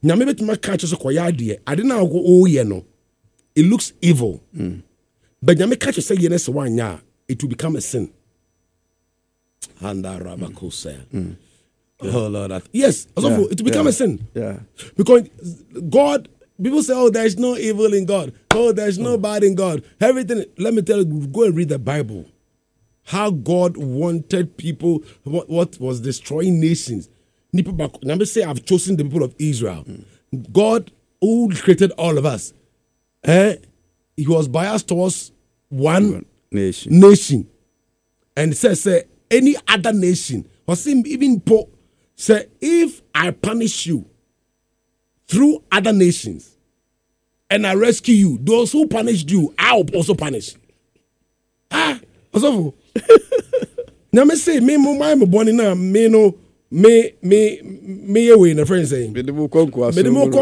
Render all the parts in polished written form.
Nyame betima catch so koya ade. Ade na wo ye no. It looks evil. But nyame catch say ye nese wanya, it will become a sin. Handa rabakosa. Oh Lord. Yes, it will become a sin. Yeah. Because God, people say, oh, there's no evil in God. Oh, there's no bad in God. Everything. Let me tell you, go and read the Bible. How God wanted people, what was destroying nations. Number say, I've chosen the people of Israel. God, who created all of us, he was biased towards one nation. And it says, any other nation, or even Paul, say, if I punish you through other nations and I rescue you, those who punished you, I will also punish. Also, now me say, me my born in a me no me away in a friend saying, me the more conquest,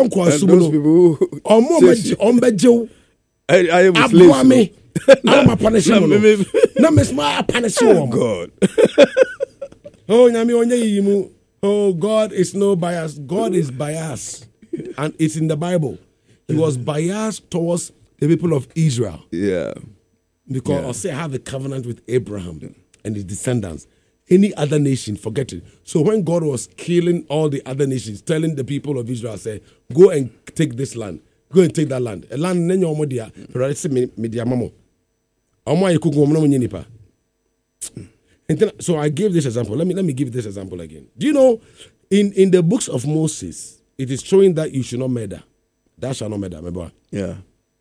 or more bejo. I am slave. I'm a punishment. No, Miss Ma punishment. God. Oh, Nami Onye. Oh, God is no bias. God is biased. And it's in the Bible. He was biased towards the people of Israel. Yeah. Because I'll say I have a covenant with Abraham and his descendants. Any other nation, forget it. So when God was killing all the other nations, telling the people of Israel, say, go and take this land. Go and take that land. A land nenya omo dia. Pero say me dia mamo. Omo ayekugu omo no nyinipa. So I gave this example. Let me give this example again. Do you know in the books of Moses, it is showing that you should not murder. Thou shalt not murder, my boy. Yeah.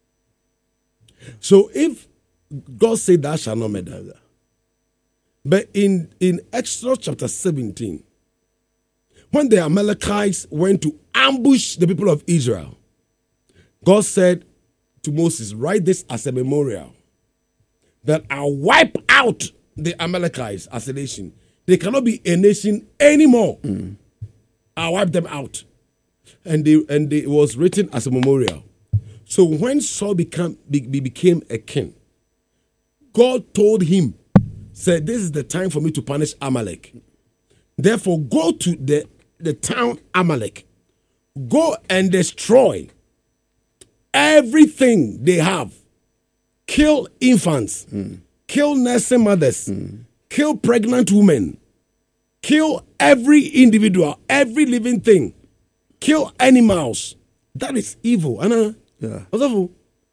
So if God said thou shalt not murder, but in Exodus chapter 17, when the Amalekites went to ambush the people of Israel, God said to Moses, write this as a memorial, that I'll wipe out the Amalekites as a nation. They cannot be a nation anymore. I'll wipe them out. And it was written as a memorial. So when Saul became a king, God told him, said, this is the time for me to punish Amalek. Therefore, go to the town Amalek. Go and destroy everything they have. Kill infants. Kill nursing mothers. Kill pregnant women. Kill every individual, every living thing. Kill animals. That is evil. Anna. Yeah. No.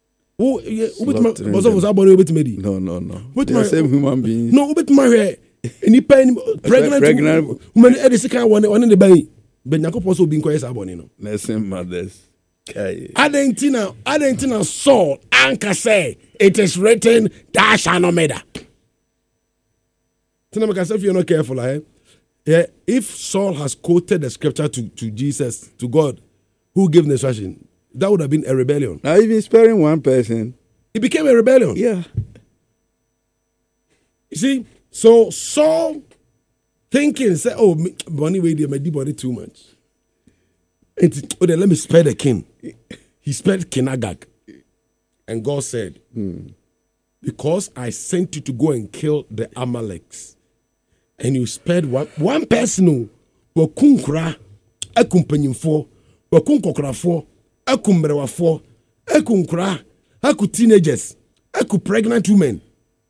They're the same human beings. No, but my pregnant women. One in the bay. But Yakob also being quiet. Nursing mothers. Adentina Saul anchor say it is written thou shalt not murder. If you're not careful, if Saul has quoted the scripture to Jesus, to God, who gave the instruction, that would have been a rebellion. Now, even sparing one person, it became a rebellion. Yeah. You see, so Saul thinking, say, oh, money way my body too much. Then let me spare the king. He spared King Agag. And God said, because I sent you to go and kill the Amaleks, and you spared one person who kunkra akumpanyimfo wakunkokrafo akumbrewafo akunkra aku teenagers aku pregnant women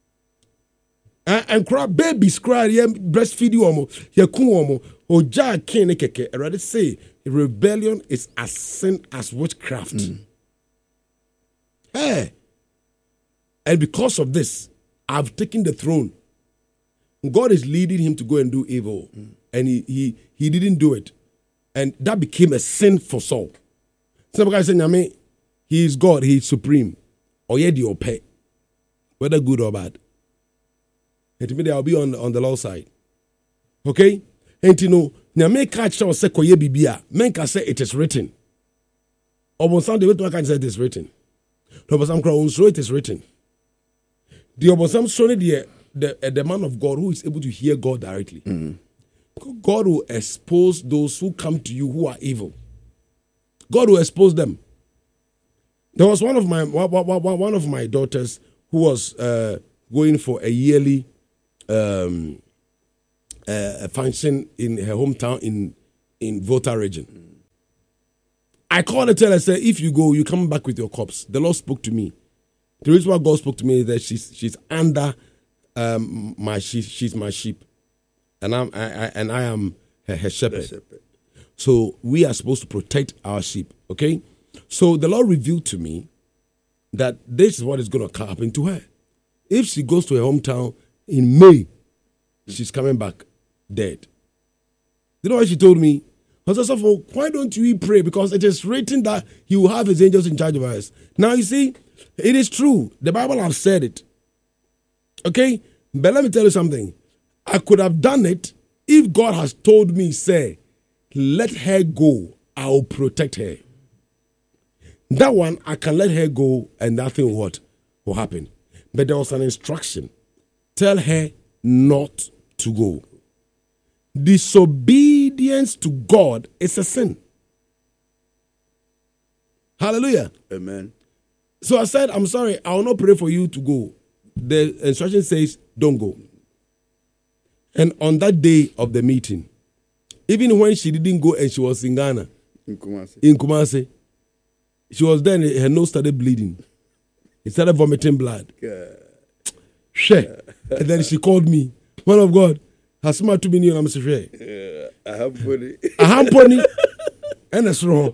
and cry babies cry breastfeed you omo yakun omo oja kin keke already say rebellion is as sin as witchcraft. Hey, and because of this I've taken the throne. God is leading him to go and do evil. And he didn't do it. And that became a sin for Saul. Some guys say, he is God, he is supreme. Or yet you pay. Whether good or bad. And to me, I'll be on the law side. Okay? And you know, Nyame catch or say koye bibia. Men can say it is written. Or when some the way can say it is written. No, but some crowd it is written. The obosam showing the man of God who is able to hear God directly. God will expose those who come to you who are evil. God will expose them. There was one of my daughters who was going for a yearly function in her hometown in Volta region. I called her, tell her, say, if you go, you come back with your corpse. The Lord spoke to me. The reason why God spoke to me is that she's under she's my sheep, and I am her shepherd. So we are supposed to protect our sheep. Okay, so the Lord revealed to me that this is what is going to happen to her. If she goes to her hometown in May, she's coming back dead. You know what she told me? I said, so why don't we pray? Because it is written that he will have his angels in charge of us. Now, you see, it is true. The Bible has said it. Okay? But let me tell you something. I could have done it if God has told me, say, let her go. I will protect her. That one, I can let her go and nothing will happen. But there was an instruction. Tell her not to go. Disobedience to God is a sin. Hallelujah. Amen. So I said, I'm sorry, I will not pray for you to go. The instruction says, don't go. And on that day of the meeting, even when she didn't go and she was in Ghana, in Kumasi, she was there and her nose started bleeding. It started vomiting blood. And then she called me, man of God, has my 2 million, I'm saying, I have money. And that's wrong.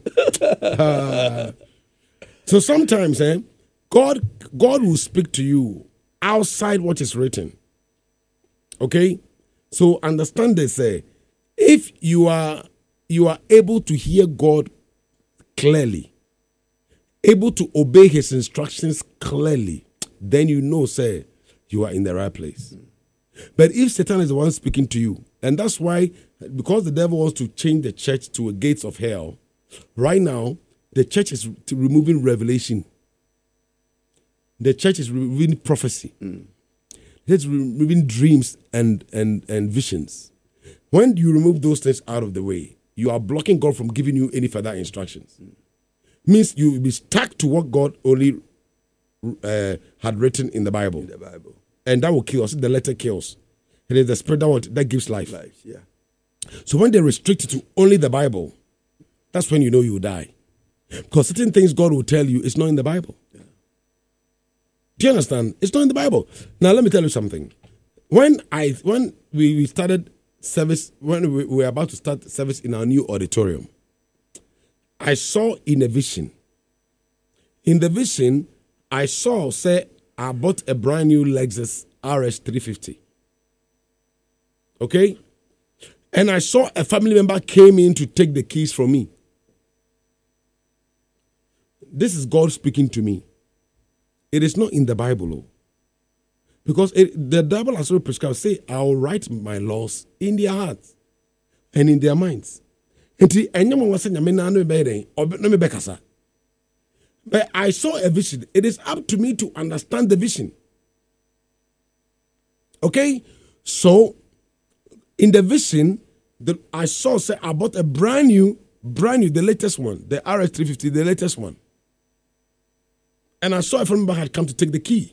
So sometimes, God will speak to you outside what is written. Okay? So understand this. If you are able to hear God clearly, able to obey his instructions clearly, then you know, you are in the right place. But if Satan is the one speaking to you, and that's why, because the devil wants to change the church to a gates of hell, right now, the church is removing revelation. The church is removing prophecy. It's removing dreams and visions. When you remove those things out of the way, you are blocking God from giving you any further instructions. Means you will be stuck to what God only had written in the Bible. And that will kill us. The letter kills. It is the spirit that gives life. Yeah. So when they restrict it to only the Bible, that's when you know you will die. Because certain things God will tell you is not in the Bible. Yeah. Do you understand? It's not in the Bible. Now let me tell you something. When we started service, when we were about to start service in our new auditorium, I saw in a vision. In the vision, I saw, I bought a brand new Lexus RS 350. Okay? And I saw a family member came in to take the keys from me. This is God speaking to me. It is not in the Bible. Because the Bible has already prescribed, say, I will write my laws in their hearts and in their minds. But I saw a vision. It is up to me to understand the vision. Okay? So, in the vision, I saw, I bought a brand new, the latest one, the RS350, the latest one. And I saw a friend member had come to take the key.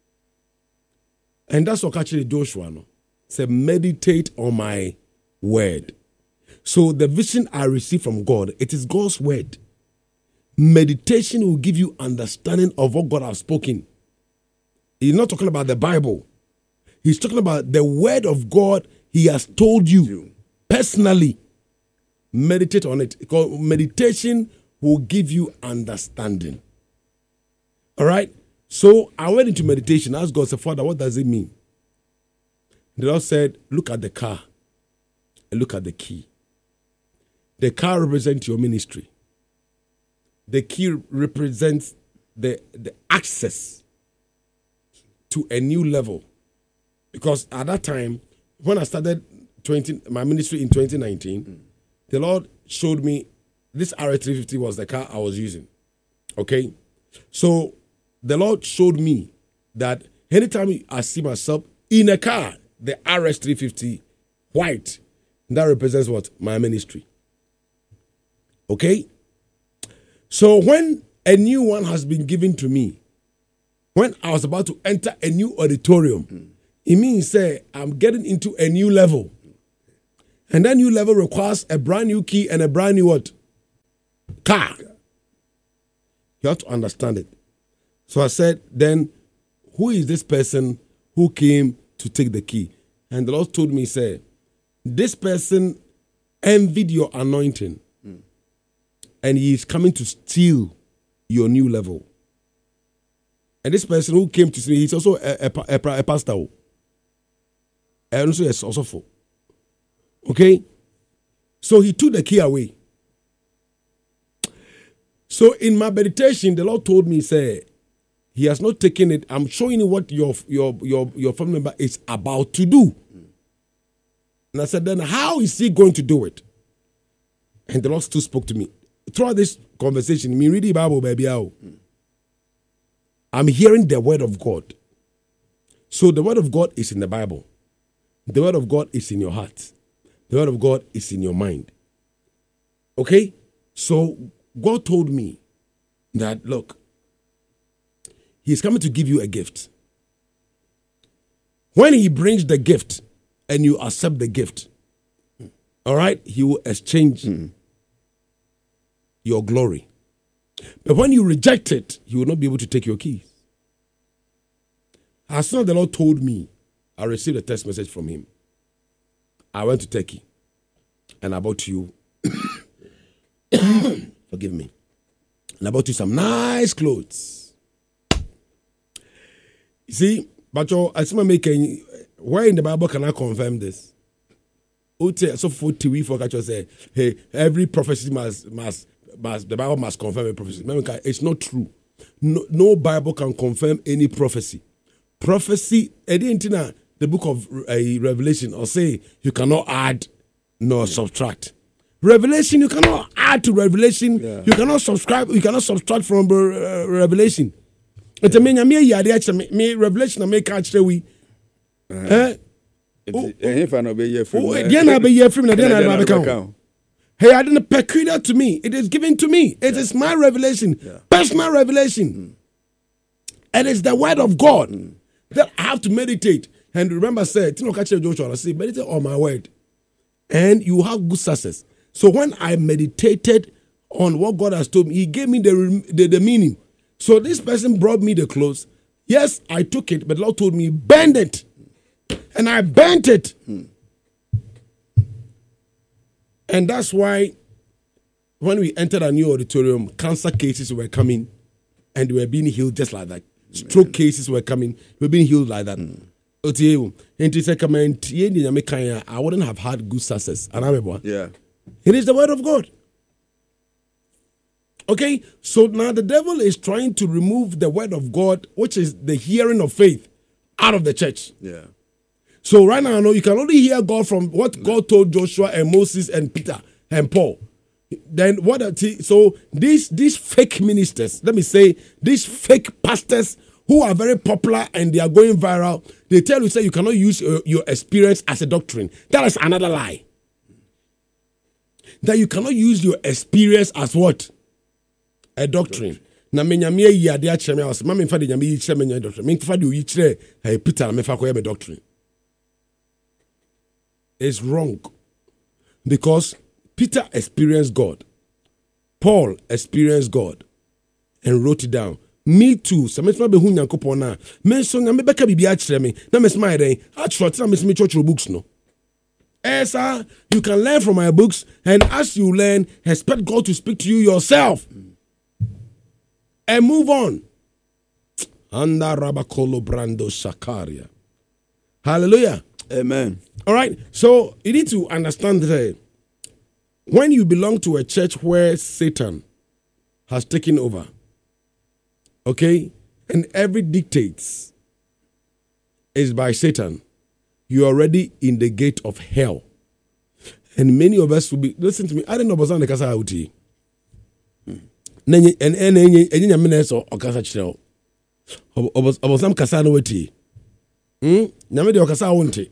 And that's what actually Joshua said, meditate on my word. So the vision I received from God, it is God's word. Meditation will give you understanding of what God has spoken. He's not talking about the Bible. He's talking about the word of God he has told you personally. Meditate on it. Because meditation will give you understanding. All right? So I went into meditation. I asked God, I said, Father, what does it mean? The Lord said, look at the car and look at the key. The car represents your ministry. The key represents the access to a new level. Because at that time, when I started my ministry in 2019, the Lord showed me this RS350 was the car I was using. Okay? So the Lord showed me that anytime I see myself in a car, the RS350 white, that represents what? My ministry. Okay? So when a new one has been given to me, when I was about to enter a new auditorium, it means I'm getting into a new level. And that new level requires a brand new key and a brand new what? Car. You have to understand it. So I said, then, who is this person who came to take the key? And the Lord told me, say, this person envied your anointing. And he is coming to steal your new level. And this person who came to see me, he's also a pastor. And also a sourceful. Okay? So he took the key away. So in my meditation, the Lord told me, say, he has not taken it. I'm showing you what your family member is about to do. And I said, then how is he going to do it? And the Lord still spoke to me. Throughout this conversation, me read the Bible, baby. I'm hearing the word of God. So the word of God is in the Bible. The word of God is in your heart. The word of God is in your mind. Okay? So God told me that, look, he's coming to give you a gift. When he brings the gift and you accept the gift, all right, he will exchange your glory. But when you reject it, he will not be able to take your keys. As soon as the Lord told me, I received a text message from him. I went to Turkey and I bought you, forgive me, and I bought you some nice clothes. You see, but as I'm making, where in the Bible can I confirm this? So for TV for catch say, hey, every prophecy must the Bible must confirm a prophecy. It's not true. No Bible can confirm any prophecy. Prophecy, the book of Revelation, or say you cannot add nor subtract. Revelation, you cannot add to Revelation. Yeah. You cannot subscribe. You cannot subtract from Revelation. It means me Revelation. I make catch the we. Hey, I didn't peculiar to me. It is given to me. It is my revelation, personal revelation. And it's the word of God that I have to meditate. And remember, said, Joshua, I say, meditate on my word, and you have good success. So when I meditated on what God has told me, He gave me the meaning. So this person brought me the clothes. Yes, I took it, but the Lord told me, bend it. And I bent it. And that's why when we entered a new auditorium, cancer cases were coming and they were being healed just like that. Stroke cases were coming, we were being healed like that. I wouldn't have had good success. Yeah. It is the word of God. Okay, so now the devil is trying to remove the word of God, which is the hearing of faith, out of the church. Yeah. So right now, I know you can only hear God from what God told Joshua and Moses and Peter and Paul. Then so these fake ministers, let me say, these fake pastors who are very popular and they are going viral, they tell you, say, you cannot use your experience as a doctrine. That is another lie. That you cannot use your experience as what? A doctrine. Na menyame yi ade a kyerɛ me was ma me fa de nyame yi kyerɛ me nya doctrine. Me fa de yi kyerɛ Peter me fa ko me doctrine. It's wrong. Because Peter experienced God. Paul experienced God and wrote it down. Me too. So me be hu Nyankopɔn na. Me so nyame beka bibia kyerɛ me. Na me smile den. A trot na me church books no. Sir, you can learn from my books, and as you learn, expect God to speak to you yourself. And move on. Anda rabakolo brando shakaria. Hallelujah. Amen. All right. So you need to understand that when you belong to a church where Satan has taken over, okay, and every dictates is by Satan, you're already in the gate of hell. And many of us will be, listen to me, I don't know about the Kasa Auti. And Yamines or Kasa Chino. About some Kasa Wati. Namedi or Kasa Wonti.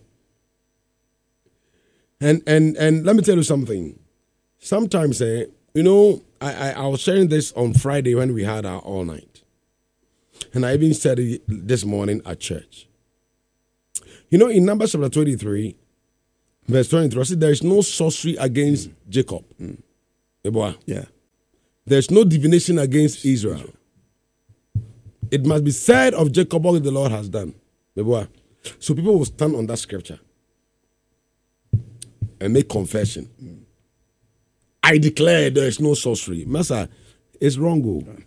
And let me tell you something. Sometimes, I was sharing this on Friday when we had our all night. And I even said it this morning at church. In Numbers chapter 23, verse 23, I said there is no sorcery against Jacob. Yeah. There's no divination against Israel. It must be said of Jacob what the Lord has done. So people will stand on that scripture and make confession. I declare there is no sorcery. Master, it's wrong.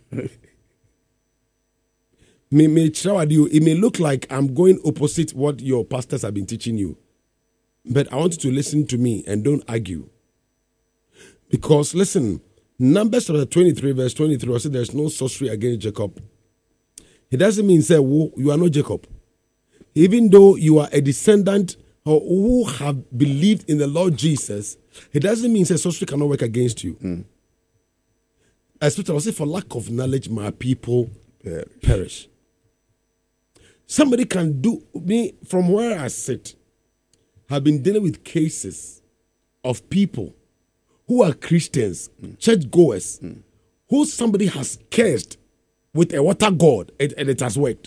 It may look like I'm going opposite what your pastors have been teaching you. But I want you to listen to me and don't argue. Because, listen, Numbers chapter 23, verse 23, I said there's no sorcery against Jacob. It doesn't mean, say, you are not Jacob. Even though you are a descendant or who have believed in the Lord Jesus, it doesn't mean, say, sorcery cannot work against you. Especially, I say, for lack of knowledge, my people perish. Somebody can do me from where I sit. Have been dealing with cases of people who are Christians, churchgoers, who somebody has cursed with a water god and it has worked.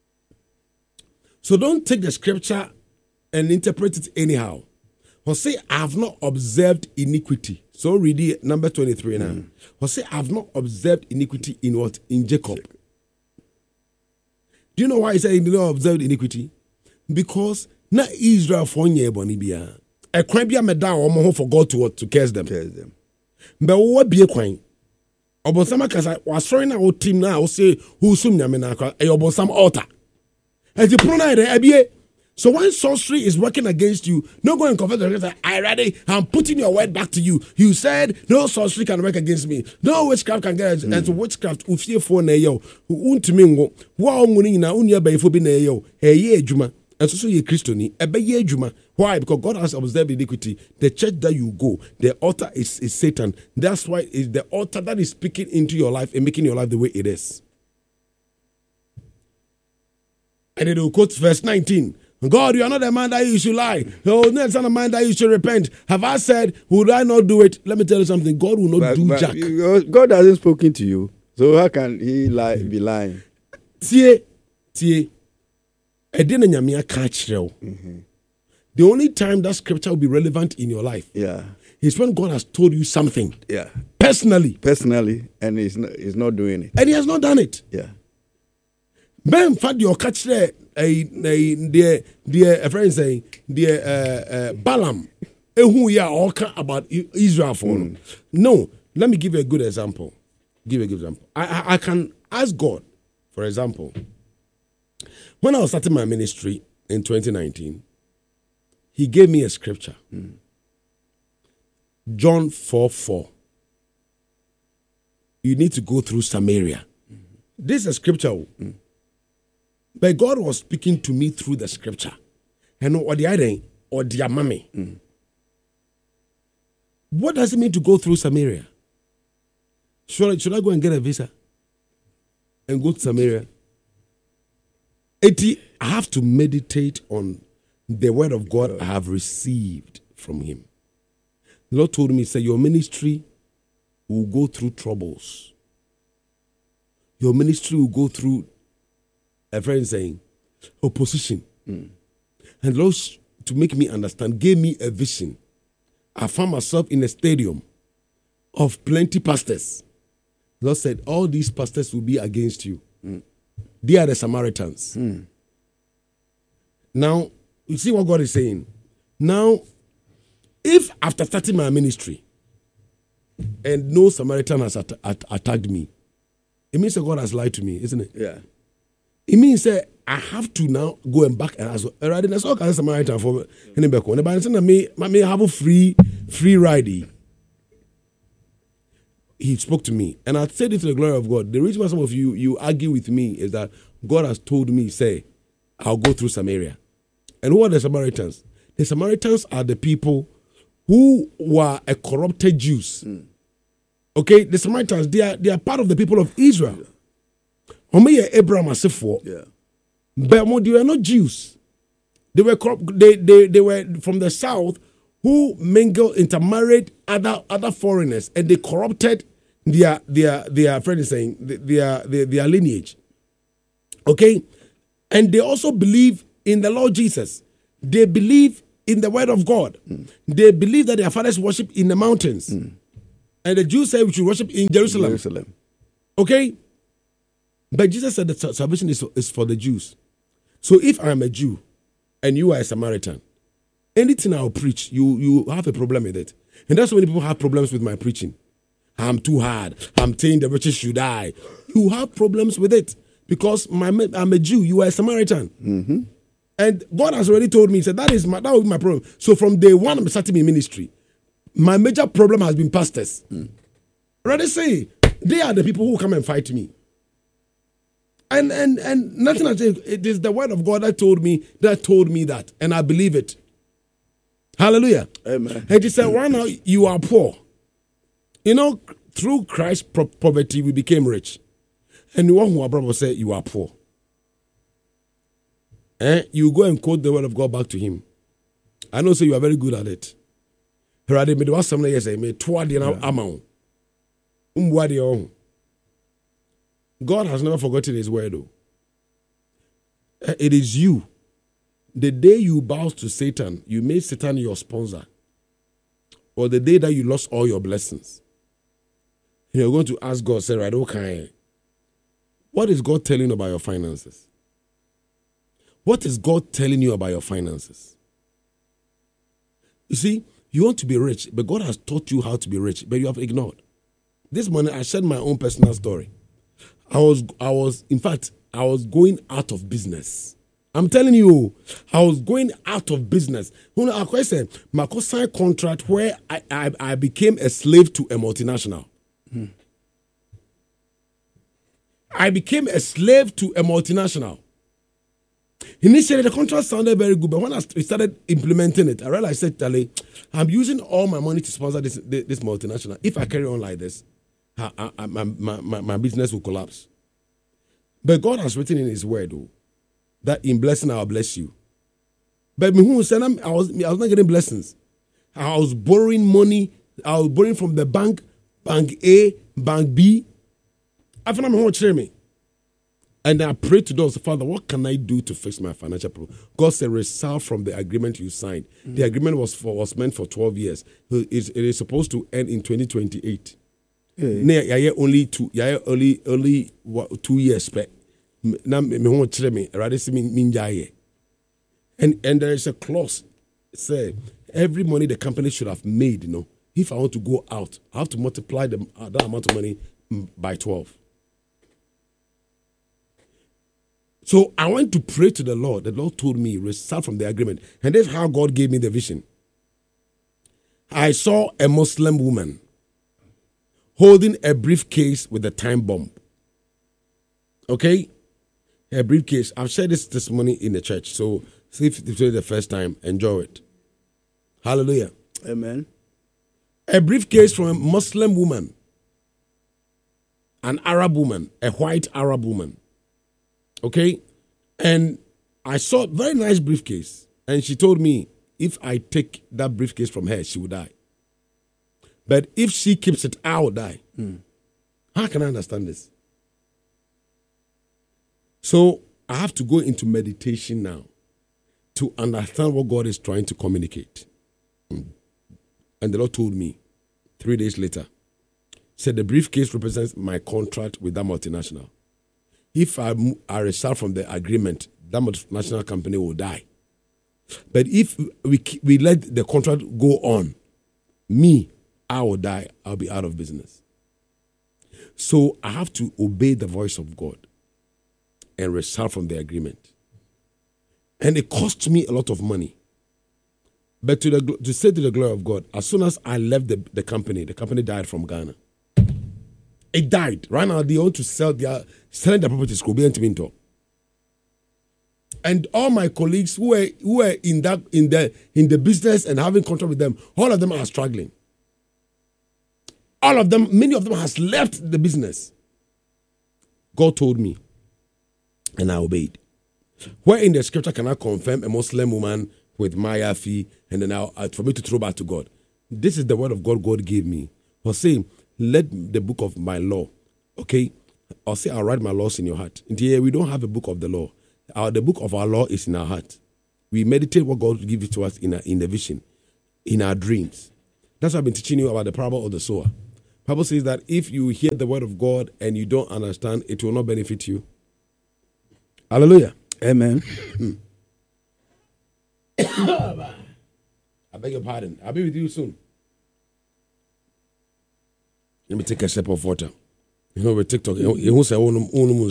So don't take the scripture and interpret it anyhow. Or say, I have not observed iniquity. So read it, number 23 now. Or say, I have not observed iniquity in what? In Jacob. Do you know why he said he did not observe iniquity? Because na Israel for Bonibia. A crime be a medal or forgot to curse them. But what be a crime? Obosama Kasa was throwing out team now, say, who soon Yamanaka, a Obosam altar. As you pronounce so when sorcery is working against you, no go and confess the record. I'm putting your word back to you. You said no sorcery can work against me. No witchcraft can get and so witchcraft ufie for na yo. Untumi ngo. Wa omuni na unya ba ifo bi na yo. Eye adwuma. And so ye Christiani, ebe ye adwuma. Why? Because God has observed iniquity. The church that you go, the altar is Satan. That's why it's the altar that is speaking into your life and making your life the way it is. And it will quote verse 19. God, you are not a man that you should lie. No, not a man that you should repent. Have I said, would I not do it? Let me tell you something. God will not do jack. God hasn't spoken to you. So how can he be lying? The only time that scripture will be relevant in your life is when God has told you something. Personally, and he's not doing it. And he has not done it. Ben fad your catch there. A friend saying, Balaam, who we are all about Israel for. No, let me give you a good example. I can ask God, for example, when I was starting my ministry in 2019, he gave me a scripture. John 4:4. You need to go through Samaria. This is a scripture. But God was speaking to me through the scripture. And or the other, or the mommy. What does it mean to go through Samaria? Should I go and get a visa? And go to Samaria? I have to meditate on the word of God I have received from him. The Lord told me, say, your ministry will go through troubles. Your ministry will go through, a friend saying, opposition. And the Lord, to make me understand, gave me a vision. I found myself in a stadium of plenty pastors. The Lord said, all these pastors will be against you. They are the Samaritans. Now, you see what God is saying? Now, if after starting my ministry and no Samaritan has attacked me, it means that God has lied to me, isn't it? It means that I have to now go and back and ask, right? There's all kinds of Samaritan for anybody. But it's not me have a free ride. He spoke to me, and I said it to the glory of God. The reason why some of you argue with me is that God has told me, say, I'll go through Samaria. And who are the Samaritans? The Samaritans are the people who were a corrupted Jews. Okay, the Samaritans, they are part of the people of Israel. Abraham but they were not Jews. They were they were from the south who mingled, intermarried other foreigners, and they corrupted their friend is saying their lineage. Okay, and they also believe in the Lord Jesus. They believe in the word of God. They believe that their fathers worship in the mountains, and the Jews say we should worship in Jerusalem. Okay, But Jesus said that salvation is for the Jews. So if I am a Jew and you are a Samaritan, anything I'll preach, you have a problem with it. And that's why many people have problems with my preaching. I'm too hard. I'm saying the rich should die. You have problems with it because I'm a Jew. You are a Samaritan. Mm-hmm. And God has already told me, he said, that will be my problem. So from day one, I'm starting my ministry. My major problem has been pastors. Already say, they are the people who come and fight me. And nothing I say, it is the word of God that told me that. And I believe it. Hallelujah. Amen. And he said, right now, you are poor. You know, through Christ's poverty, we became rich. And the one who our brother said, you are poor. You go and quote the word of God back to him. I know, say you are very good at it. God has never forgotten his word, though. It is you. The day you bow to Satan, you made Satan your sponsor. Or the day that you lost all your blessings. You're going to ask God, say, right, okay. What is God telling you about your finances? What is God telling you about your finances? You see, you want to be rich, but God has taught you how to be rich, but you have ignored. This morning, I shared my own personal story. I was going out of business. I'm telling you, I was going out of business. I said, my signed contract where I became a slave to a multinational. I became a slave to a multinational. Initially, the contract sounded very good, but when I started implementing it, I realized, Tali, I'm using all my money to sponsor this multinational. If I carry on like this, my business will collapse. But God has written in his word, though, that in blessing I'll bless you. But I was not getting blessings. I was borrowing money. I was borrowing from the bank A, bank B. I found out how me. And I prayed to God, Father, what can I do to fix my financial problem? God said, result from the agreement you signed. Mm-hmm. The agreement was meant for 12 years. It is supposed to end in 2028. Only 2 years. And there is a clause. Say every money the company should have made, if I want to go out, I have to multiply that amount of money by 12. So I went to pray to the Lord. The Lord told me, result from the agreement. And that's how God gave me the vision. I saw a Muslim woman holding a briefcase with a time bomb. Okay? A briefcase. I've shared this testimony in the church. So see if it's the first time, enjoy it. Hallelujah. Amen. A briefcase from a Muslim woman. An Arab woman. A white Arab woman. Okay? And I saw a very nice briefcase. And she told me, if I take that briefcase from her, she will die. But if she keeps it, I will die. How can I understand this? So I have to go into meditation now to understand what God is trying to communicate. And the Lord told me 3 days later, said the briefcase represents my contract with that multinational. If I result from the agreement, that multinational company will die. But if we let the contract go on, I will die. I'll be out of business. So I have to obey the voice of God and result from the agreement. And it cost me a lot of money. But to say to the glory of God, as soon as I left the company died from Ghana. It died. Right now, they want to sell. They are selling their properties. And all my colleagues who were in the business and having contract with them, all of them are struggling. All of them, many of them has left the business. God told me, and I obeyed. Where in the scripture can I confirm a Muslim woman with Maya fee, and then for me to throw back to God? This is the word of God gave me. I'll say, let the book of my law, okay? I'll say, I'll write my laws in your heart. And here we don't have a book of the law. The book of our law is in our heart. We meditate what God gives to us in the vision, in our dreams. That's why I've been teaching you about the parable of the sower. Bible says that if you hear the word of God and you don't understand, it will not benefit you. Hallelujah. Amen. I beg your pardon. I'll be with you soon. Let me take a sip of water. You know, with TikTok, you say, "Oh,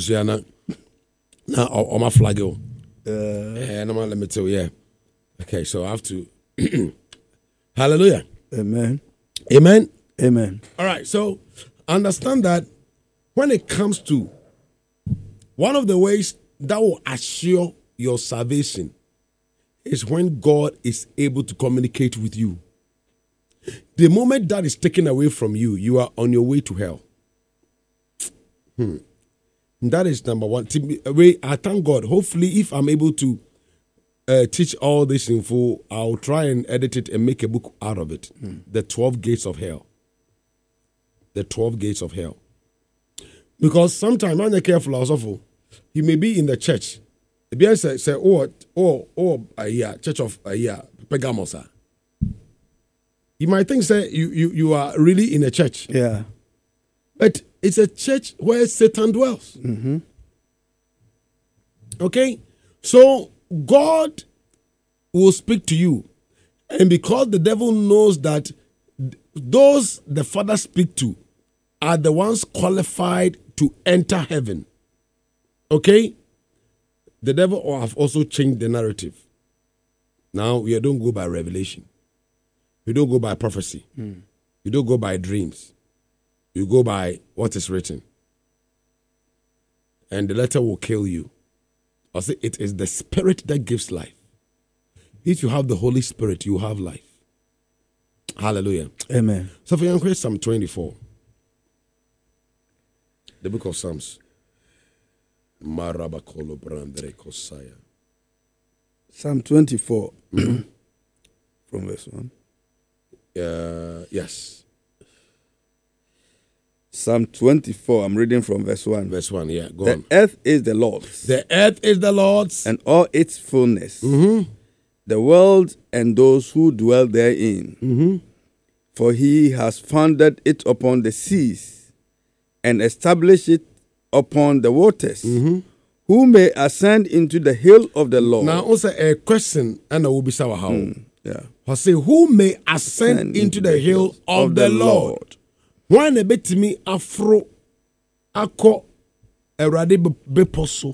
now on my flag, and let me tell you, yeah." Okay, so I have to. Hallelujah. Amen. Amen. Amen. All right, so understand that when it comes to one of the ways that will assure your salvation is when God is able to communicate with you. The moment that is taken away from you, you are on your way to hell. That is number one. I thank God. Hopefully, if I'm able to teach all this info, I'll try and edit it and make a book out of it. The 12 gates of hell. The 12 gates of hell. Because sometimes, when you're careful, also, you may be in the church. If you say, church of Pegamosa. You might think, say, you are really in a church. Yeah. But it's a church where Satan dwells. Okay? So, God will speak to you. And because the devil knows that those the Father speak to are the ones qualified to enter heaven. Okay? The devil have also changed the narrative. Now, we don't go by revelation. We don't go by prophecy. You don't go by dreams. You go by what is written. And the letter will kill you. I say it is the Spirit that gives life. If you have the Holy Spirit, you have life. Hallelujah. Amen. So for you, Psalm 24. The book of Psalms. Psalm 24. From verse 1. Yes. Psalm 24, I'm reading from verse 1. Verse 1, yeah, go on. The earth is the Lord's. The earth is the Lord's. And all its fullness. The world and those who dwell therein. For he has founded it upon the seas and established it upon the waters. Who may ascend into the hill of the Lord? Now, also a question, and I will be sour how. Yeah. I say, who may ascend into the hill of the Lord? When a bit me afro ako erade beposo.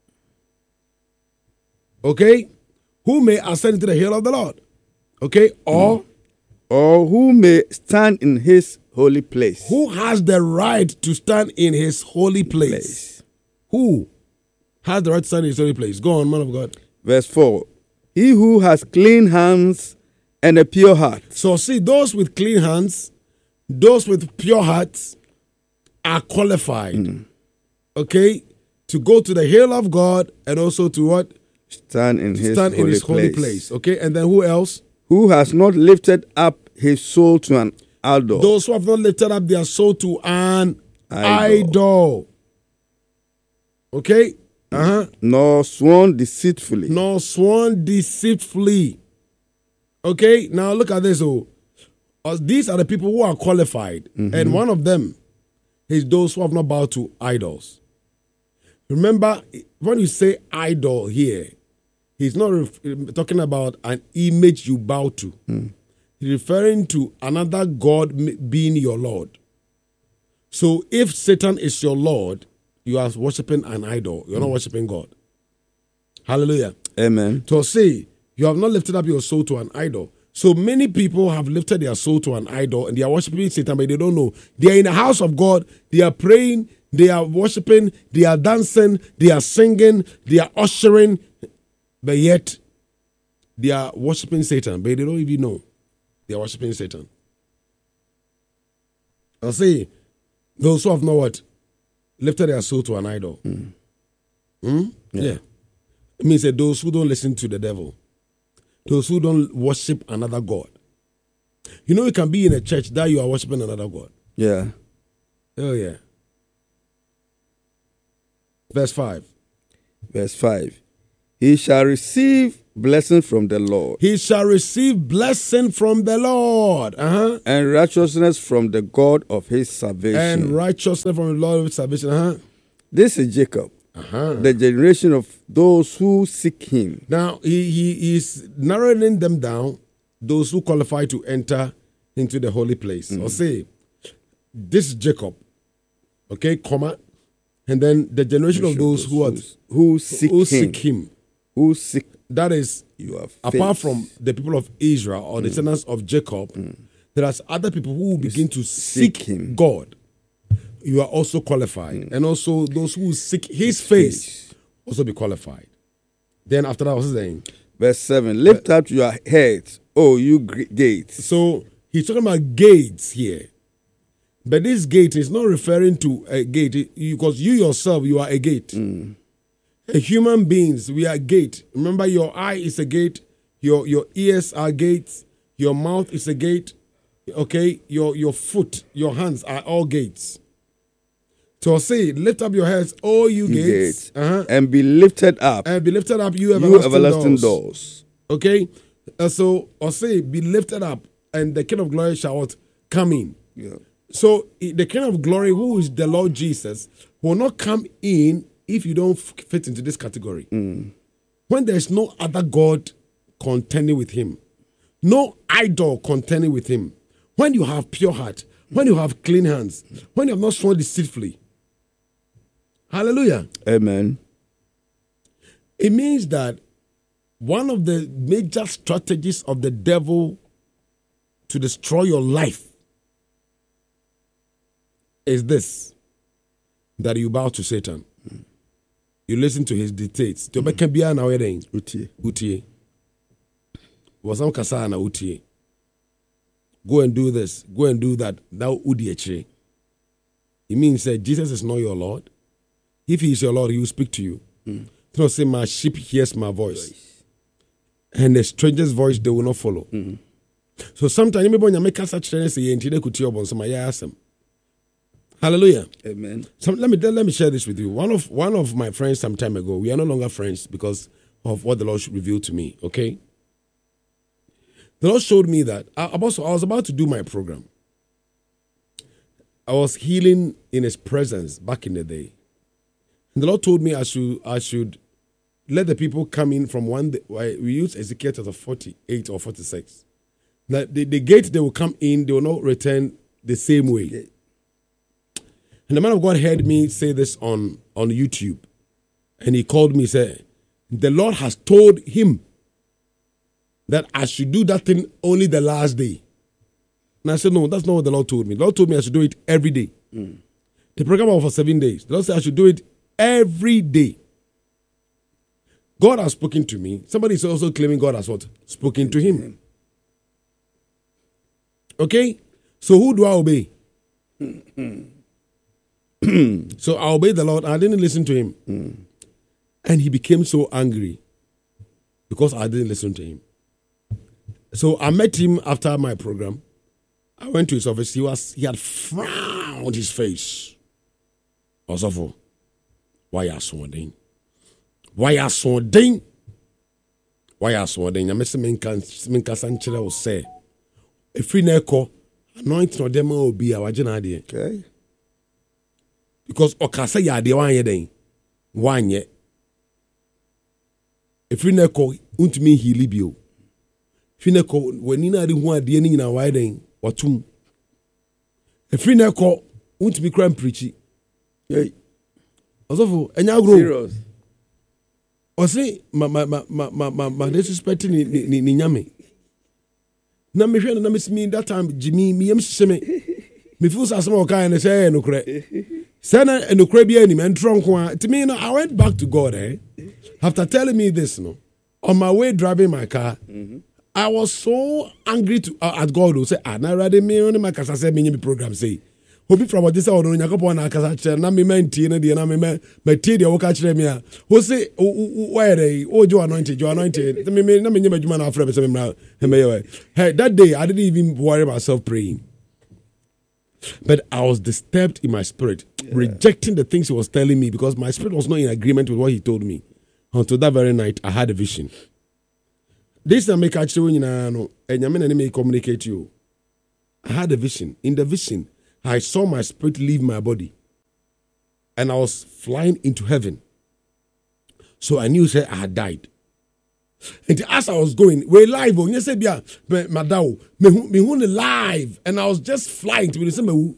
Okay? Who may ascend into the hill of the Lord? Okay? Or who may stand in his holy place? Who has the right to stand in his holy place? Who has the right to stand in his holy place? Go on, man of God. Verse 4. He who has clean hands and a pure heart. So see, those with clean hands, those with pure hearts are qualified, okay, to go to the hill of God and also to what? Stand in his holy place. Okay, and then who else? Who has not lifted up his soul to an idol. Those who have not lifted up their soul to an idol. Okay? Nor sworn deceitfully. Okay, now look at this. These are the people who are qualified. And one of them is those who have not bowed to idols. Remember, when you say idol here, he's not talking about an image you bow to. He's referring to another God being your Lord. So if Satan is your Lord, you are worshiping an idol. You're not worshiping God. Hallelujah. Amen. So say, you have not lifted up your soul to an idol. So many people have lifted their soul to an idol and they are worshiping Satan, but they don't know. They are in the house of God. They are praying. They are worshiping. They are dancing. They are singing. They are ushering. But yet, they are worshiping Satan, but they don't even know. They are worshiping Satan. I'll say, those who have not what? Lifted their soul to an idol. Yeah. It means that those who don't listen to the devil. Those who don't worship another God. You know, you can be in a church that you are worshiping another God. Yeah. Oh, yeah. Verse 5. Verse 5. He shall receive blessing from the Lord. He shall receive blessing from the Lord. And righteousness from the God of his salvation. And righteousness from the Lord of his salvation. This is Jacob, the generation of those who seek him. Now, he is narrowing them down, those who qualify to enter into the holy place. Or say, this is Jacob, okay, comma, and then the generation of those who seek him. Who seek. That is, apart from the people of Israel or the descendants of Jacob, there are other people who will begin to seek him. God. You are also qualified. And also those who seek his face also be qualified. Then after that, what's he saying? Verse 7, lift up your heads, O you gates. So he's talking about gates here. But this gate is not referring to a gate because you yourself, you are a gate. Human beings, we are gate. Remember, your eye is a gate. Your ears are gates. Your mouth is a gate. Okay, your foot, your hands are all gates. So say, lift up your heads, all you gates, and be lifted up. And be lifted up, you everlasting doors. Okay, so or say, be lifted up, and the King of Glory shall come in. Yeah. So the King of Glory, who is the Lord Jesus, will not come in if you don't fit into this category. When there's no other God contending with him, no idol contending with him, when you have pure heart, when you have clean hands, when you have not sworn deceitfully. Hallelujah. Amen. It means that one of the major strategies of the devil to destroy your life is this, that you bow to Satan. You listen to his dictates. Utie. Wasam kasa na utie. Go and do this. Go and do that. Thou udieche. It means that Jesus is not your Lord. If he is your Lord, he will speak to you. Don't say, my sheep hears my voice. And the stranger's voice they will not follow. So sometimes you may make such things and hallelujah. Amen. Let me share this with you. One of my friends some time ago, we are no longer friends because of what the Lord revealed to me, okay? The Lord showed me that I was about to do my program. I was healing in his presence back in the day. And the Lord told me I should let the people come in from one day. We use Ezekiel chapter 48 or 46. That the gate they will come in, they will not return the same way. And the man of God heard me say this on YouTube. And he called me, said, the Lord has told him that I should do that thing only the last day. And I said, no, that's not what the Lord told me. The Lord told me I should do it every day. The program was for 7 days. The Lord said I should do it every day. God has spoken to me. Somebody is also claiming God has what? Spoken to him. Okay? So who do I obey? So I obeyed the Lord. I didn't listen to him. And he became so angry because I didn't listen to him. So I met him after my program. I went to his office. He had frowned his face. Osofo, why are so ding? Why are so ding? Why are so ding? I miss Minka Sanchela will say, a free neko, anointing or demo will be our genadi. Okay. Because Okasa ya de one ye. A free neko, untimi he libio. Fineko, when Nina didn't want the ending in a wide or two. A free neko, untimi crime preachy. Yay. Also, and now grow. Serious. Or say, my disrespecting ni nyame. Na me hwe na me simi that time Jimmy me yam seme. Me feel as some kind and say no kre. Say na no kre bia ni me ntronko to me. I went back to God after telling me this no. On my way driving my car, I was so angry at God who say, na ready me on my kasa say me program say. Hope from this or no Yakopon Akasa, na me menti na na me tie wo ka kire me a. Who say why they you anointed, me na me nyama juma na afre be say me hey, that day I didn't even worry myself praying. But I was disturbed in my spirit, rejecting the things he was telling me because my spirit was not in agreement with what he told me. until that very night, I had a vision. This I make actually no, and may communicate to you. I had a vision. In the vision, I saw my spirit leave my body, and I was flying into heaven. So I knew I had died. And as I was going, we're live. You said, "Yeah, madao, me live," and I was just flying to the.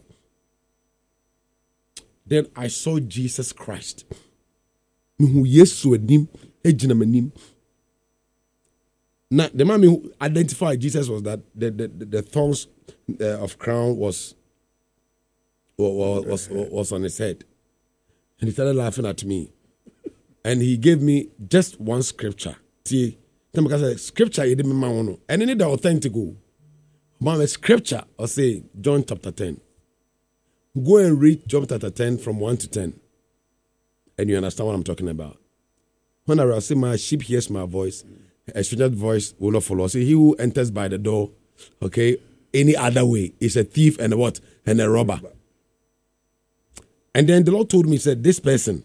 Then I saw Jesus Christ. Now, the man who identified Jesus was that the thorns of crown was on his head, and he started laughing at me, and he gave me just one scripture. See, scripture you didn't know, and in the authentic scripture or say John chapter 10. Go and read John chapter 10 from 1 to 10, and you understand what I'm talking about. When I say my sheep hears my voice, a stranger voice will not follow. See, he who enters by the door, okay, any other way is a thief and a what? And a robber. And then the Lord told me, he said, this person,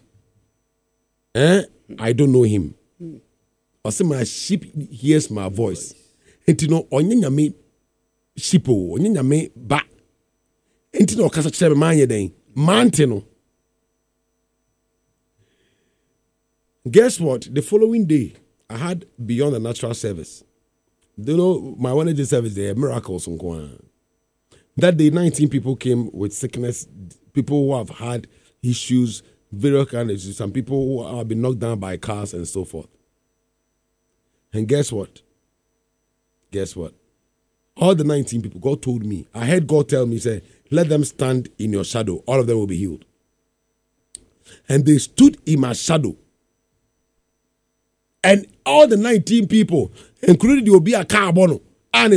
I don't know him. I say my sheep hears my voice. And you know, onyanyame sheep o, onyanyame ba. And you know, kasa chere man yeden, mantino. Guess what? The following day, I had Beyond the Natural service. You know, my Wednesday service, there are miracles. That day, 19 people came with sickness, people who have had issues, various kind of issues, some people who have been knocked down by cars and so forth. And guess what? Guess what? All the 19 people, God told me, I heard God tell me, say, let them stand in your shadow. All of them will be healed. And they stood in my shadow. And all the 19 people, including the Obia Carbono, and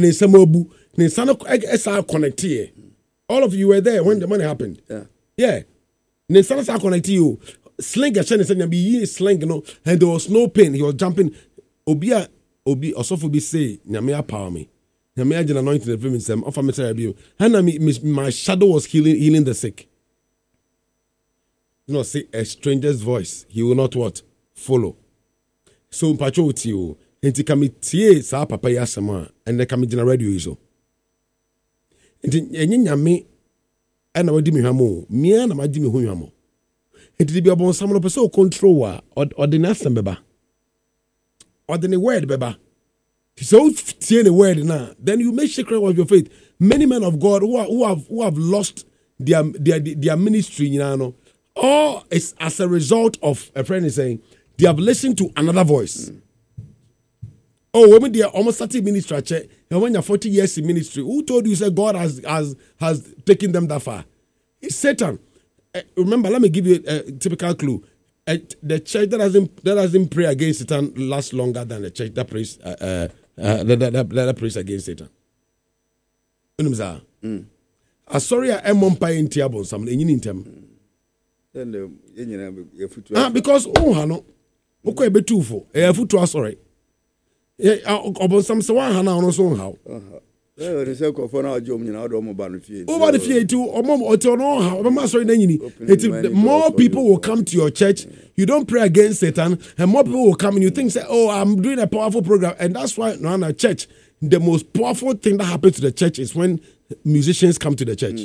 the connected. All of you were there when the money happened. Yeah. Nesana connected you. Sling a chance and be sling, you know, and there was no pain. He was jumping. Obi also for be say, Nyamea power me. Nyamea did anointing the film in some offer me. And my shadow was healing the sick. You know, say a stranger's voice, he will not what? Follow. So mpacho with you. Enti kami tie sa papa ya sama and the kami dina radio iso. Enti enye nyame ana wadi mi hwamo, mia na madi mi ho hwamo. Enti bi obon sam no pese o control a ordinary asem beba. Ordinary word beba. So tie the word na, then you make secret of your faith. Many men of God who have lost their ministry, you know, all is as a result of a friend is saying they have listened to another voice. Oh, when they are almost 30 ministry, and when you're 40 years in ministry, who told you that God has taken them that far? It's Satan. Remember, let me give you a typical clue. The church that doesn't pray against Satan lasts longer than the church that prays that prays against Satan. Sorry, I'm on pay in Tiabon, some in them. Because hano, okay, be too for a foot to us, sorry. About some Sawana on so how. The circle for our job, you know, over the fear too, or mom or to know how more people will come to your church. You don't pray against Satan, and more people will come and you think, say, oh, I'm doing a powerful program. And that's why no, in a church, the most powerful thing that happens to the church is when musicians come to the church.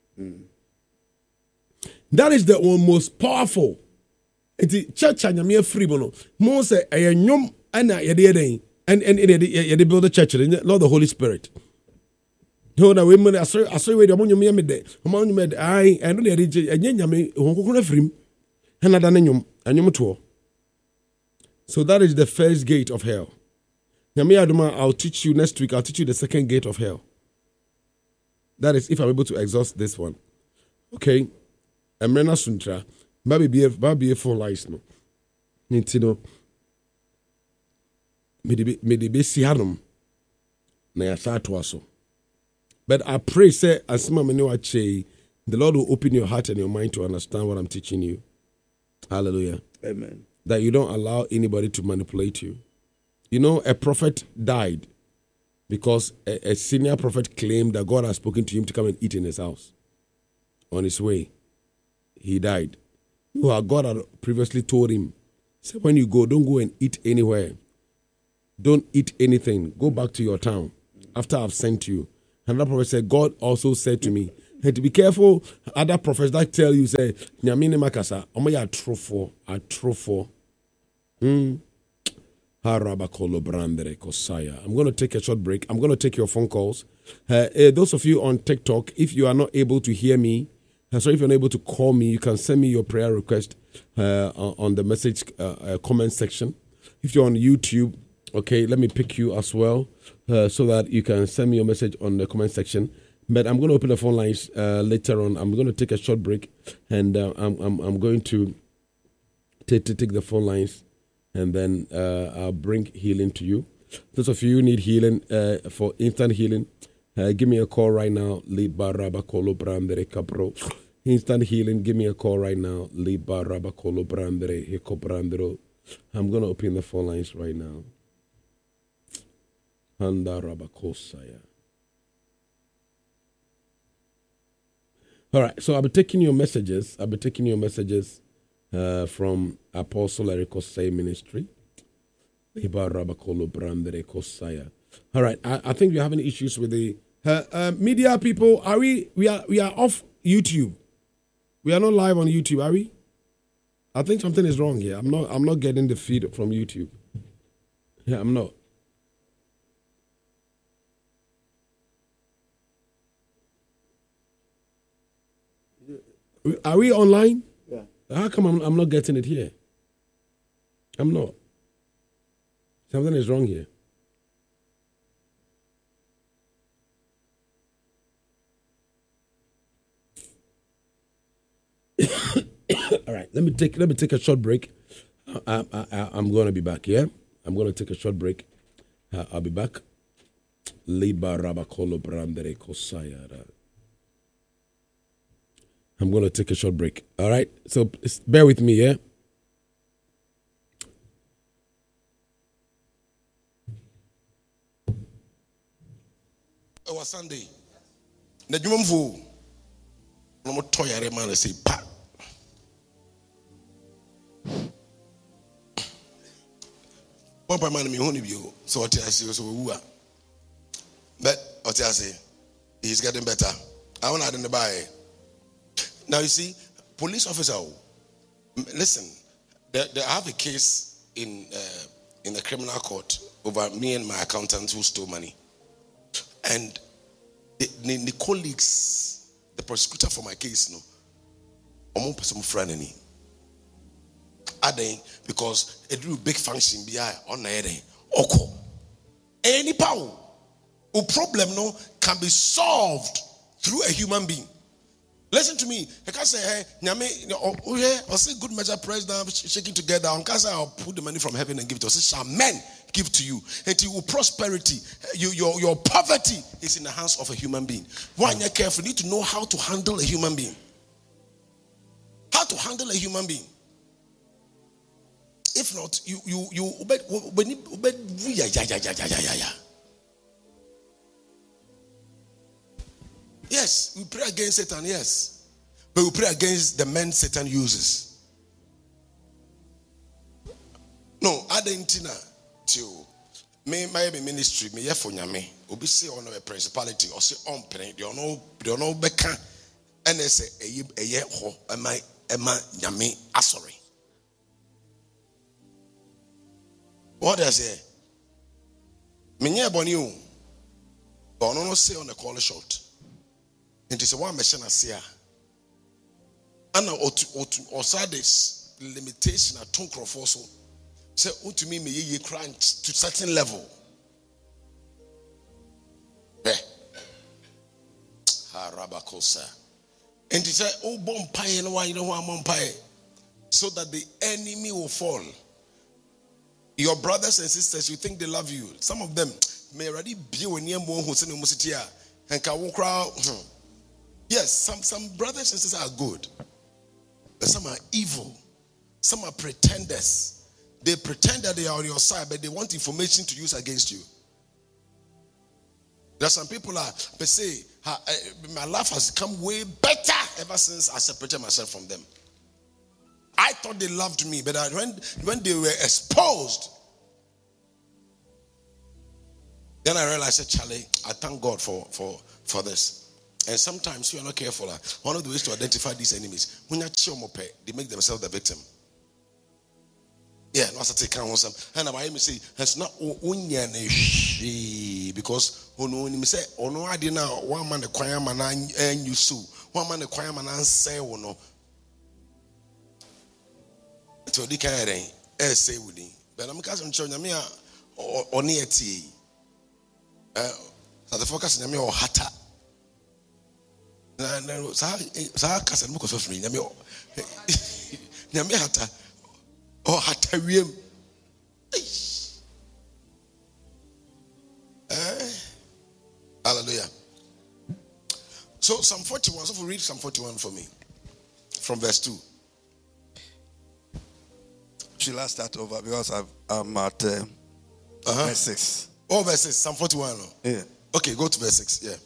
That is the most powerful. It's the church and you're free, bono. More say, I am and they build the church, not the Holy Spirit. No, the women I saw where the among you made it. Among you made I know the region and yammy who free and I done and you tour. So that is the first gate of hell. Yami Aduma, I'll teach you next week, I'll teach you the second gate of hell. That is if I'm able to exhaust this one. Okay. Emrena Suntra, baby for lies no. Nintino. Me de be si hanom na ya sa to aso. But I pray say as mama me the Lord will open your heart and your mind to understand what I'm teaching you. Hallelujah. Amen. That you don't allow anybody to manipulate you. You know, a prophet died because a senior prophet claimed that God has spoken to him to come and eat in his house. On his way, he died. God had previously told him So when you go, don't go and eat anywhere. Don't eat anything. Go back to your town after I've sent you. Another prophet said, God also said to me, and to be careful, other prophets that tell you, say, Nyamini Makasa, Omoya atrofo. I'm going to take a short break. I'm going to take your phone calls. Those of you on TikTok, if you are not able to hear me, if you're not able to call me, you can send me your prayer request on the message comment section. If you're on YouTube, okay, let me pick you as well so that you can send me your message on the comment section. But I'm going to open the phone lines later on. I'm going to take a short break, and I'm going to take the phone lines, and then I'll bring healing to you. Those of you who need healing for instant healing, give me a call right now. Instant healing, give me a call right now. I'm going to open the phone lines right now. All right, so I'll be taking your messages. From Apostle Eric Osei Ministry. All right, I think we're having issues with the media people. Are we are off YouTube. We are not live on YouTube, are we? I think something is wrong here. I'm not getting the feed from YouTube. Yeah, I'm not. Are we online? Yeah. How come I'm not getting it here? I'm not. Something is wrong here. All right, let me take a short break. I'm going to be back, yeah? I'm going to take a short break. I'll be back. I'm going to take a short break. All right? So bear with me, yeah? It was Sunday. The Jumfu. No more toy. I man say pa. One per man me honey you. So what I say so we are. But what I say, he's getting better. I want to in the buy. Now you see, police officer. Listen, I have a case in the criminal court over me and my accountant who stole money. And the colleagues, the prosecutor for my case, no, some friend any. Adding because it do big function behind on the oko. Any power or problem no can be solved through a human being. Listen to me. I can say, hey, Nyame, or say good measure press down, shaking together. On casa, I'll put the money from heaven and give it to us. Shall men give to you? And to prosperity, your poverty is in the hands of a human being. When you're careful, you need to know how to handle a human being. How to handle a human being. If not, you yes, we pray against Satan, yes. But we pray against the men Satan uses. No, I didn't know to me, my ministry, me for nyame. Obi say on a principality or say on pray, they don't know beka. And they say a year ho am I nyame asori. What does say? Me nye boni o. But no say on the call short. It is a one machine asia. And also this limitation at two also. Say to me ye crunch to certain level. Harabakosa. And he said, oh bomb pie and why you don't want pie. So that the enemy will fall. Your brothers and sisters, you think they love you. Some of them may already be when you're more who's in the university and can walk around. Yes, some brothers and sisters are good, but some are evil. Some are pretenders. They pretend that they are on your side, but they want information to use against you. There are some people they say, my life has become way better ever since I separated myself from them. I thought they loved me, but when they were exposed, then I realized, Charlie, I thank God for this. And sometimes we are not careful. One of the ways to identify these enemies, when you they make themselves the victim. Yeah, no, I can't some. And I say, it's not because when say, oh no, I didn't know one man the choir man and you sue, one man the choir man and say, oh no. To the carrying, say with him. But I'm casting children, me or near tea. So the focus in me or hata. Sa kasa mo ko so free nyame hata hata wiem hallelujah. So Psalm 41, so read Psalm 41 for me from verse 2. Shall I start over because I'm at verse 6. Oh, verse 6, Psalm 41. Yeah. Okay, go to verse 6. Yeah.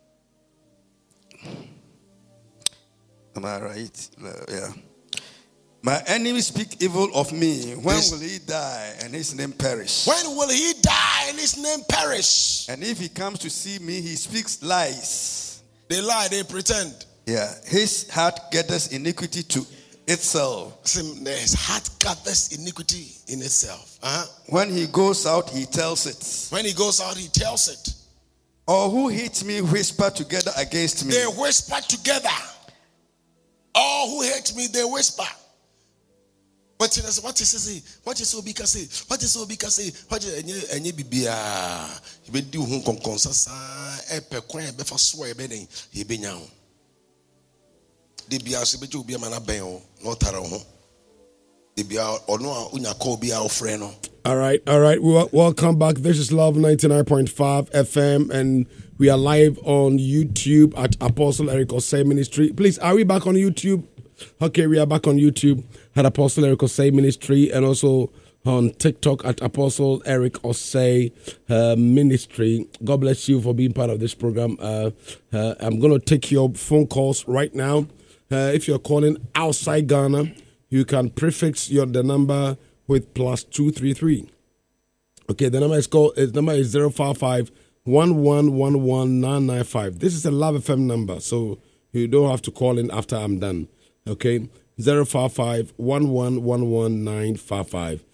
Am I right? Yeah. My enemies speak evil of me. When will he die and his name perish? When will he die and his name perish? And if he comes to see me, he speaks lies. They lie, they pretend. Yeah. His heart gathers iniquity to itself. His heart gathers iniquity in itself. When he goes out, he tells it. When he goes out, he tells it. All who hate me whisper together against me. They whisper together. All who hate me, they whisper. What is it? What is Obika say? What is Obika say? What is any bibia? He be do home consasa epe be for swear be den he be nyaw. De bia so be jo bia mana ben o no tara ho. De bia ono a unya call bia o frɛ no. All right. Welcome back. This is Love 99.5 FM, and we are live on YouTube at Apostle Eric Osei Ministry. Please, are we back on YouTube? Okay, we are back on YouTube at Apostle Eric Osei Ministry, and also on TikTok at Apostle Eric Osei Ministry. God bless you for being part of this program. I'm going to take your phone calls right now. If you're calling outside Ghana, you can prefix the number with +233. Okay, the number is 055 1111 995. This is a Love FM number, so you don't have to call in after I'm done. Okay, 055 1111 955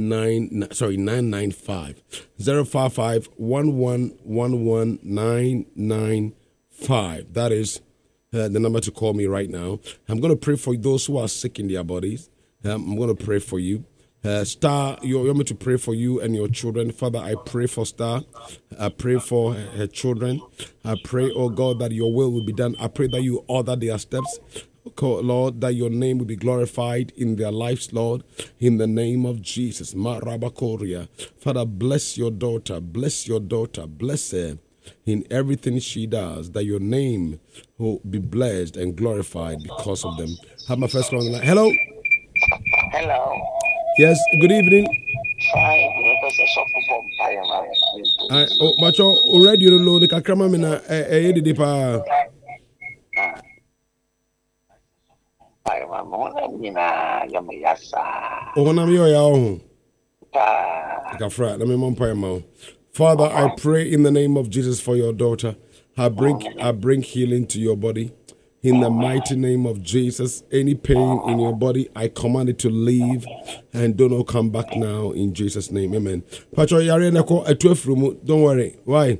995. 055 1111 995. That is the number to call me right now. I'm going to pray for those who are sick in their bodies. I'm going to pray for you. Star, you want me to pray for you and your children. Father, I pray for Star. I pray for her children. I pray, oh God, that your will be done. I pray that you order their steps. Lord, that your name will be glorified in their lives, Lord, in the name of Jesus. Marabakoria. Father, bless your daughter. Bless your daughter. Bless her in everything she does, that your name will be blessed and glorified because of them. Have my first one. Hello. Hello. Yes, good evening. But you're already low. The Kakrama mina did pa. Father, I pray in the name of Jesus for your daughter. I bring healing to your body. In the mighty name of Jesus, any pain in your body, I command it to leave and do not come back now in Jesus' name. Amen. Pacho yare nako a 12 room. Don't worry. Why?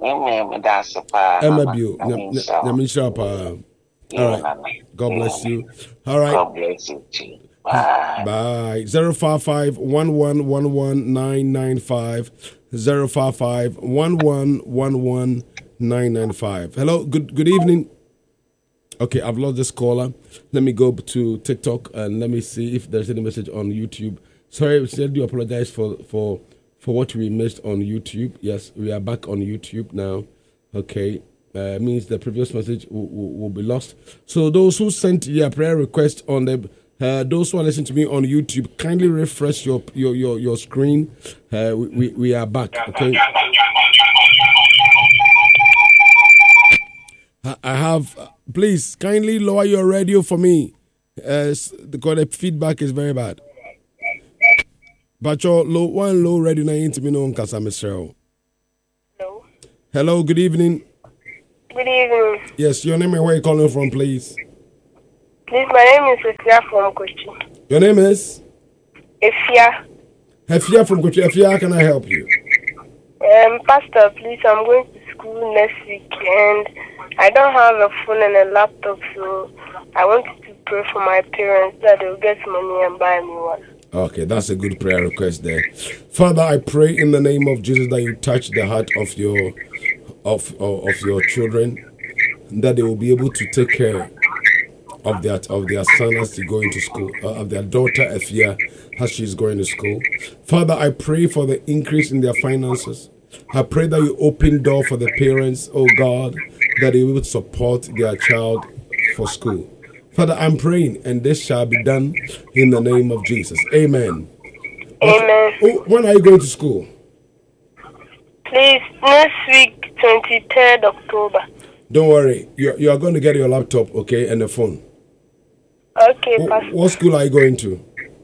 All right. God bless you. All right. God bless you too. Bye. 055 1111 995. 055 1111 995. Hello. Good evening. Okay, I've lost this caller. Let me go to TikTok and let me see if there's any message on YouTube. Sorry, I do apologize for what we missed on YouTube. Yes, we are back on YouTube now. Okay, means the previous message will be lost. So those who sent their prayer request on the those who are listening to me on YouTube, kindly refresh your screen. We are back. Okay. I have, please kindly lower your radio for me the feedback is very bad. But your low ready now into me no Nkasa Michelle. Hello. Hello, good evening. Good evening. Yes, your name and where you calling from, please? Please, my name is Efia from Kochi. Your name is? Efia. Efia from Kochi. Efia, how can I help you? Pastor, please, I'm going to school next week and I don't have a phone and a laptop, so I want you to pray for my parents that they'll get money and buy me one. Okay, that's a good prayer request there. Father, I pray in the name of Jesus that you touch the heart of your children, that they will be able to take care of their son as they go into school, of their daughter Efia as she's going to school. Father, I pray for the increase in their finances. I pray that you open door for the parents, oh God, that they will support their child for school. Father, I'm praying, and this shall be done in the name of Jesus. Amen. Amen. When are you going to school? Please, next week, 23rd October. Don't worry. You are going to get your laptop, okay, and the phone. Okay, Pastor. What school are you going to?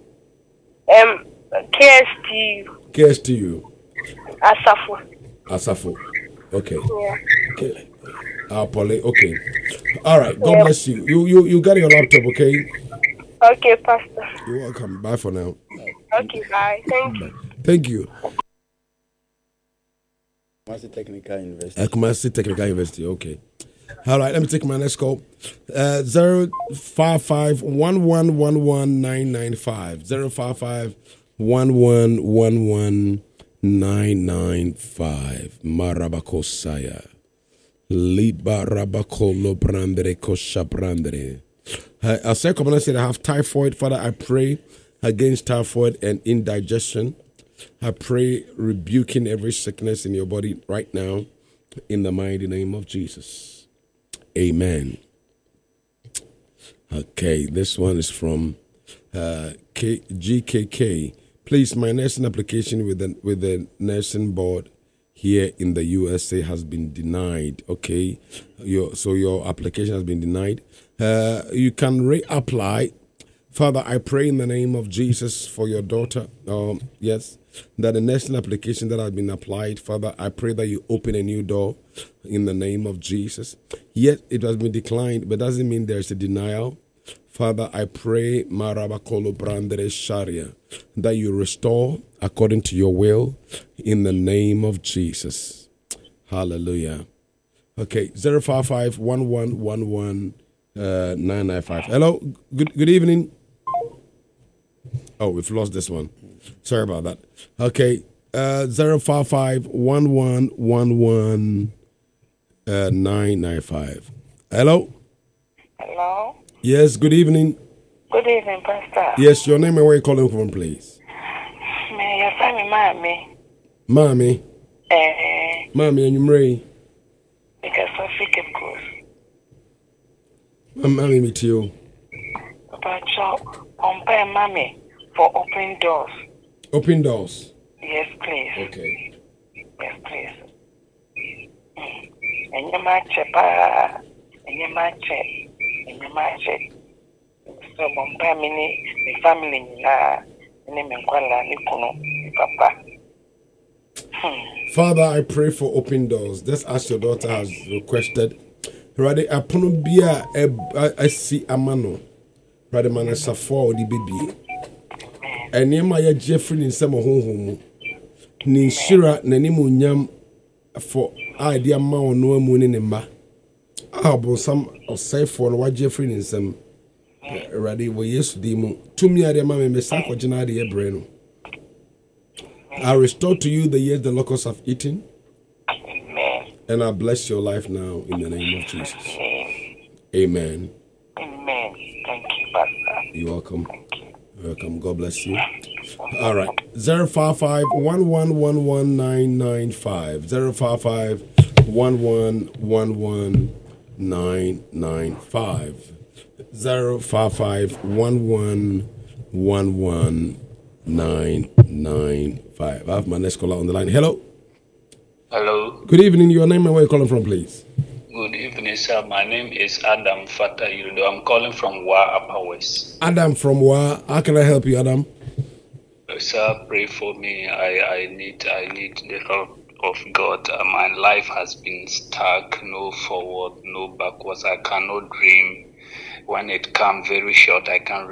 KSTU. KSTU. Asafo. Okay. Yeah. Okay. Poly. Okay. All right. God bless you. You got your laptop, okay? Okay, Pastor. You're welcome. Bye for now. Okay, bye. Thank you. Thank you. Kumasi Technical University. Kumasi Technical University. Okay. All right. Let me take my next call. 055-1111-995. 055-1111-995. Marabakosaya. Liba rabakolo brandere kosha brandere. I say, come on, I said I have typhoid. Father, I pray against typhoid and indigestion. I pray rebuking every sickness in your body right now in the mighty name of Jesus. Amen. Okay, this one is from GKK. Please, my nursing application with the nursing board here in the USA has been denied. Okay, your application has been denied. You can reapply. Father, I pray in the name of Jesus for your daughter. Yes, that the national application that has been applied, Father, I pray that you open a new door in the name of Jesus. Yet it has been declined, but doesn't mean there's a denial. Father, I pray, Marabakolo Brandere Sharia, that you restore according to your will in the name of Jesus. Hallelujah. Okay, 055-1111-995. Hello, good evening. Oh, we've lost this one. Sorry about that. Okay, 055-1111-995. Hello? Hello? Yes, good evening. Good evening, Pastor. Yes, your name and where you calling from, please? May you find me, Mommy? Mommy? Mommy, and you Marie? Because I think of course. Mommy, me too. But you compare Mommy for open doors. Open doors? Yes, please. Okay. Yes, please. And you match so compare me, the family, Papa. Father, I pray for open doors. Just as your daughter has requested. Ready, apono bia I see amano. Ready, man, I suffer the baby. And near my Jeffrey in some home. Ni shira nanimu nyam for idea ma no moon in ma. But some or say for what Jeffrey in some. Ready, we yes demo. To me, I remember me sako janadi brain. I restore to you the years the locusts have eaten. Amen. And I bless your life now in the name of Jesus. Amen. Amen. Thank you, Pastor. You're welcome. Thank you. Welcome. God bless you. All right. 055-1111-995. 055-1111-995. 055-1111-995. I have my next caller on the line. Hello. Hello. Good evening. Your name and where you calling from, please? Good evening. sir. My name is Adam Fata Yudo. I'm calling from Wa Upper West. Adam from Wa. How can I help you, Adam? Sir, pray for me. I need the help of God. My life has been stuck. No forward, no backwards. I cannot dream. When it comes very short, I can